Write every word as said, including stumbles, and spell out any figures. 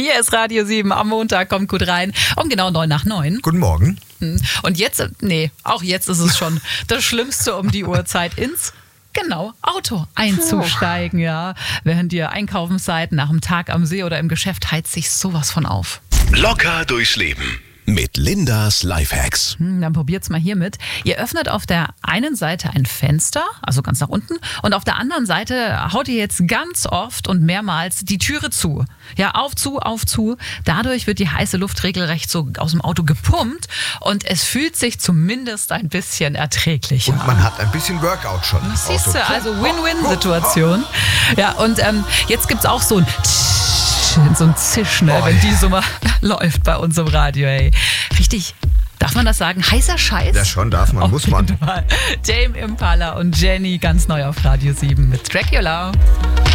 Hier ist Radio sieben am Montag, kommt gut rein. Um genau neun nach neun. Guten Morgen. Und jetzt, nee, auch jetzt ist es schon das Schlimmste um die Uhrzeit ins Genau, Auto einzusteigen, ja. Während ihr einkaufen seid, nach einem Tag am See oder im Geschäft, heizt sich sowas von auf. Locker durchs Leben mit Lindas Lifehacks. Hm, dann probiert's mal hier mit. Ihr öffnet auf der einen Seite ein Fenster, also ganz nach unten, und auf der anderen Seite haut ihr jetzt ganz oft und mehrmals die Türe zu. Ja, auf, zu, auf, zu. Dadurch wird die heiße Luft regelrecht so aus dem Auto gepumpt und es fühlt sich zumindest ein bisschen erträglicher an. Und man hat ein bisschen Workout schon. Das siehst du, also Win-Win-Situation. Ja, und ähm, jetzt gibt's auch so ein so ein Zisch, ne, wenn die so mal läuft bei uns im Radio, ey. Richtig, darf man das sagen? Heißer Scheiß? Ja, schon darf man, Auf muss man. jeden Fall. Tame Impala und Jenny ganz neu auf Radio sieben mit Dracula.